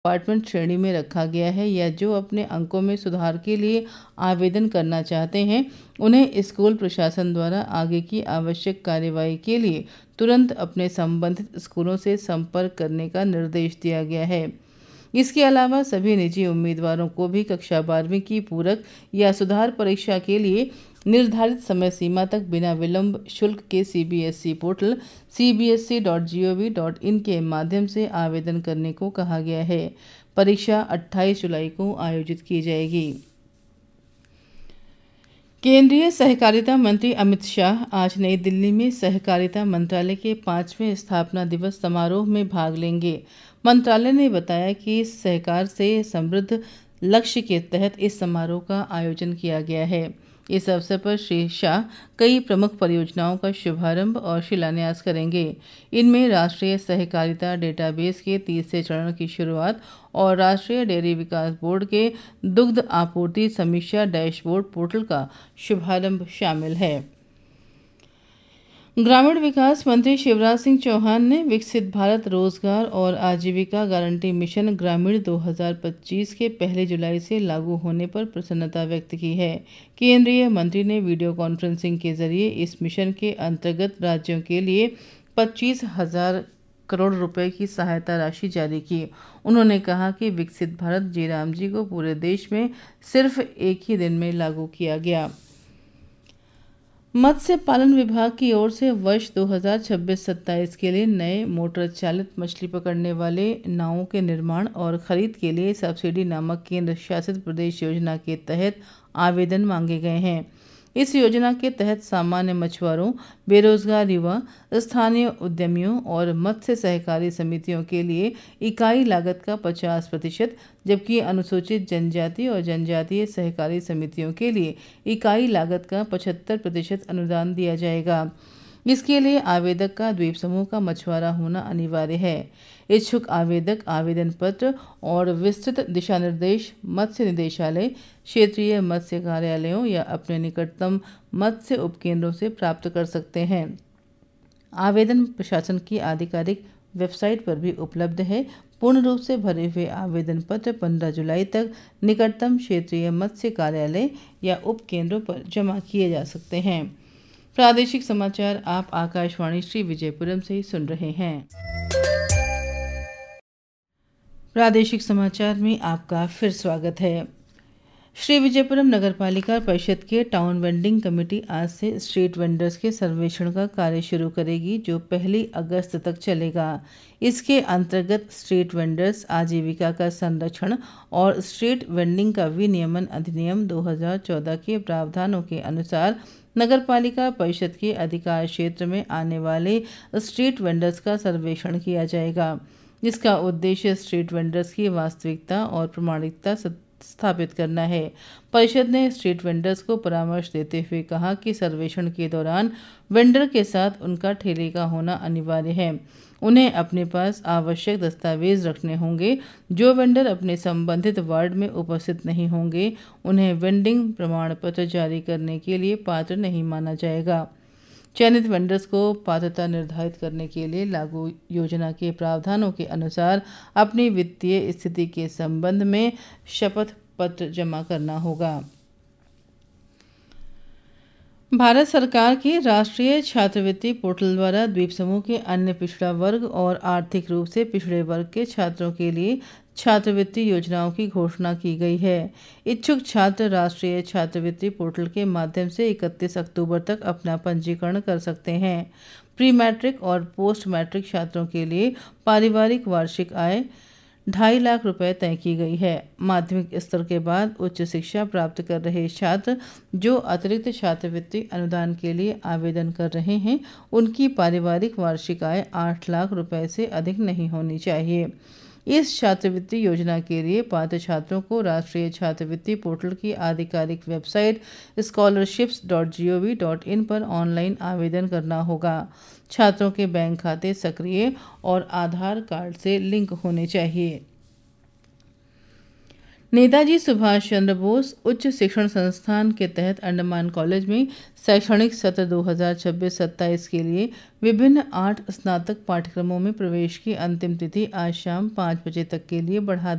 Compartment श्रेणी में रखा गया है या जो अपने अंकों में सुधार के लिए आवेदन करना चाहते हैं, उन्हें स्कूल प्रशासन द्वारा आगे की आवश्यक कार्यवाही के लिए तुरंत अपने संबंधित स्कूलों से संपर्क करने का निर्देश दिया गया है। इसके अलावा सभी निजी उम्मीदवारों को भी कक्षा 12वीं की पूरक या सुधार परीक्षा के लिए निर्धारित समय सीमा तक बिना विलंब शुल्क के CBSE पोर्टल cbsc.gov.in के माध्यम से आवेदन करने को कहा गया है। परीक्षा 28 जुलाई को आयोजित की जाएगी। केंद्रीय सहकारिता मंत्री अमित शाह आज नई दिल्ली में सहकारिता मंत्रालय के 5वें स्थापना दिवस समारोह में भाग लेंगे। मंत्रालय ने बताया कि सहकार से समृद्ध लक्ष्य के तहत इस समारोह का आयोजन किया गया है। इस अवसर पर श्री शाह कई प्रमुख परियोजनाओं का शुभारंभ और शिलान्यास करेंगे। इनमें राष्ट्रीय सहकारिता डेटाबेस के तीसरे चरण की शुरुआत और राष्ट्रीय डेयरी विकास बोर्ड के दुग्ध आपूर्ति समीक्षा डैशबोर्ड पोर्टल का शुभारंभ शामिल है। ग्रामीण विकास मंत्री शिवराज सिंह चौहान ने विकसित भारत रोजगार और आजीविका गारंटी मिशन ग्रामीण 2025 के 1 जुलाई से लागू होने पर प्रसन्नता व्यक्त की है। केंद्रीय मंत्री ने वीडियो कॉन्फ्रेंसिंग के जरिए इस मिशन के अंतर्गत राज्यों के लिए 25,000 करोड़ रुपए की सहायता राशि जारी की। उन्होंने कहा कि विकसित भारत जयराम जी को पूरे देश में सिर्फ एक ही दिन में लागू किया गया। मत्स्य पालन विभाग की ओर से वर्ष 2026-27 के लिए नए मोटर चालित मछली पकड़ने वाले नावों के निर्माण और खरीद के लिए सब्सिडी नामक केंद्र शासित प्रदेश योजना के तहत आवेदन मांगे गए हैं। इस योजना के तहत सामान्य मछुआरों, बेरोजगार युवा, स्थानीय उद्यमियों और मत्स्य सहकारी समितियों के लिए इकाई लागत का 50%, जबकि अनुसूचित जनजाति और जनजातीय सहकारी समितियों के लिए इकाई लागत का 75% अनुदान दिया जाएगा। इसके लिए आवेदक का द्वीप समूह का मछुआरा होना अनिवार्य है। इच्छुक आवेदक आवेदन पत्र और विस्तृत दिशा निर्देश मत्स्य निदेशालय, क्षेत्रीय मत्स्य कार्यालयों या अपने निकटतम मत्स्य उपकेंद्रों से प्राप्त कर सकते हैं। आवेदन प्रशासन की आधिकारिक वेबसाइट पर भी उपलब्ध है। पूर्ण रूप से भरे हुए आवेदन पत्र 15 जुलाई तक निकटतम क्षेत्रीय मत्स्य कार्यालय या उपकेंद्रों पर जमा किए जा सकते हैं। प्रादेशिक समाचार आप आकाशवाणी श्री विजयपुरम से सुन रहे हैं। प्रादेशिक समाचार में आपका फिर स्वागत है। श्री विजयपुरम नगरपालिका परिषद के टाउन वेंडिंग कमेटी आज से स्ट्रीट वेंडर्स के सर्वेक्षण का कार्य शुरू करेगी, जो 1 अगस्त तक चलेगा। इसके अंतर्गत स्ट्रीट वेंडर्स आजीविका का संरक्षण और स्ट्रीट वेंडिंग का विनियमन अधिनियम 2014 के प्रावधानों के अनुसार नगरपालिका परिषद के अधिकार क्षेत्र में आने वाले स्ट्रीट वेंडर्स का सर्वेक्षण किया जाएगा। इसका उद्देश्य स्ट्रीट वेंडर्स की वास्तविकता और प्रामाणिकता स्थापित करना है। परिषद ने स्ट्रीट वेंडर्स को परामर्श देते हुए कहा कि सर्वेक्षण के दौरान वेंडर के साथ उनका ठेले का होना अनिवार्य है। उन्हें अपने पास आवश्यक दस्तावेज रखने होंगे। जो वेंडर अपने संबंधित वार्ड में उपस्थित नहीं होंगे, उन्हें वेंडिंग प्रमाण पत्र जारी करने के लिए पात्र नहीं माना जाएगा। चयनित वेंडर्स को पात्रता निर्धारित करने के लिए लागू योजना के प्रावधानों के अनुसार अपनी वित्तीय स्थिति के संबंध में शपथ पत्र जमा करना होगा। भारत सरकार के राष्ट्रीय छात्रवृत्ति पोर्टल द्वारा द्वीप समूह के अन्य पिछड़ा वर्ग और आर्थिक रूप से पिछड़े वर्ग के छात्रों के लिए छात्रवृत्ति योजनाओं की घोषणा की गई है। इच्छुक छात्र राष्ट्रीय छात्रवृत्ति पोर्टल के माध्यम से 31 अक्टूबर तक अपना पंजीकरण कर सकते हैं। प्री मैट्रिक और पोस्ट मैट्रिक छात्रों के लिए पारिवारिक वार्षिक आय 2.5 लाख रुपए तय की गई है। माध्यमिक स्तर के बाद उच्च शिक्षा प्राप्त कर रहे छात्र जो अतिरिक्त छात्रवृत्ति अनुदान के लिए आवेदन कर रहे हैं, उनकी पारिवारिक वार्षिक आय 8 लाख रुपए से अधिक नहीं होनी चाहिए। इस छात्रवृत्ति योजना के लिए पात्र छात्रों को राष्ट्रीय छात्रवृत्ति पोर्टल की आधिकारिक वेबसाइट scholarships.gov.in पर ऑनलाइन आवेदन करना होगा। छात्रों के बैंक खाते सक्रिय और आधार कार्ड से लिंक होने चाहिए। नेताजी सुभाष चंद्र बोस उच्च शिक्षण संस्थान के तहत अंडमान कॉलेज में शैक्षणिक सत्र 2026-27 के लिए विभिन्न 8 स्नातक पाठ्यक्रमों में प्रवेश की अंतिम तिथि आज शाम 5 बजे तक के लिए बढ़ा